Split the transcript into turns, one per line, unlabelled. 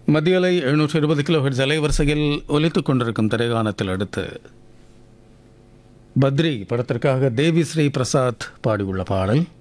மத்தியலை 720 கிலோஹெர்ட்ஸ் அலைவரிசையில் ஒலித்துக் கொண்டிருக்கும் திரைகானத்தில் அடுத்து பத்ரி படத்திற்காக தேவி ஸ்ரீ பிரசாத் பாடியுள்ள பாடல்.